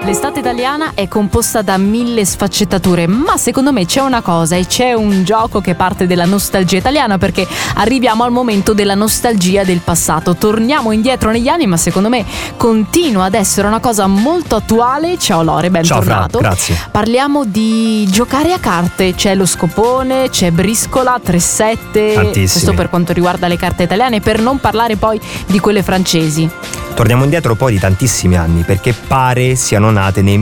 L'estate italiana è composta da 1000 sfaccettature, ma secondo me c'è una cosa e c'è un gioco che parte dalla nostalgia italiana, perché arriviamo al momento della nostalgia del passato. Torniamo indietro negli anni, ma secondo me continua ad essere una cosa molto attuale. Ciao Lore, bentornato. Ciao Fra, grazie. Parliamo di giocare a carte, c'è lo scopone, c'è briscola, 3-7, tantissimi. questo per quanto riguarda le carte italiane, per non parlare poi di quelle francesi. Torniamo indietro poi di tantissimi anni, perché pare siano nate nel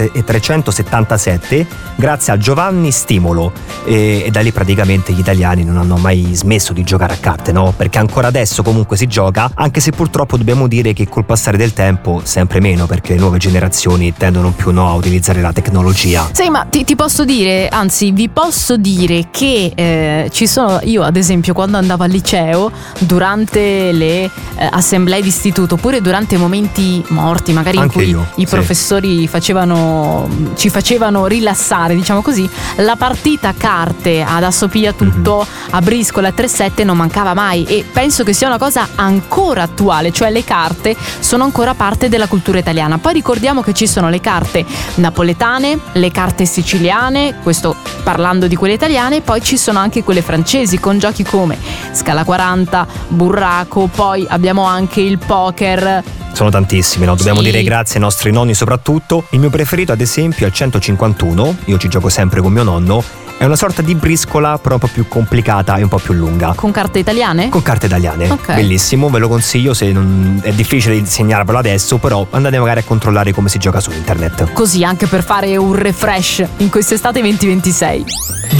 1377 grazie a Giovanni Stimolo, e da lì praticamente gli italiani non hanno mai smesso di giocare a carte, no? Perché ancora adesso comunque si gioca, anche se purtroppo dobbiamo dire che col passare del tempo sempre meno, perché le nuove generazioni tendono più a utilizzare la tecnologia. Sì, ma ti posso dire, anzi vi posso dire che ci sono, io ad esempio quando andavo al liceo, durante le assemblee d'istituto, oppure durante momenti morti magari in Anche cui io, i professori ci facevano rilassare, diciamo così, la partita carte ad assopiglia tutto, a briscola, a 3-7 non mancava mai, e penso che sia una cosa ancora attuale, cioè le carte sono ancora parte della cultura italiana. Poi ricordiamo che ci sono le carte napoletane, le carte siciliane, questo parlando di quelle italiane, poi ci sono anche quelle francesi con giochi come Scala 40, Burraco, poi abbiamo anche il poker. Sono tantissimi, no? Dobbiamo Sì. dire grazie ai nostri nonni soprattutto. Il mio preferito ad esempio è il 151, io ci gioco sempre con mio nonno. È una sorta di briscola però un po' più complicata e un po' più lunga. Con carte italiane? Con carte italiane, Ok. Bellissimo, ve lo consiglio, se non è difficile insegnarvelo adesso, però andate magari a controllare come si gioca su internet. Così anche per fare un refresh in quest'estate 2026.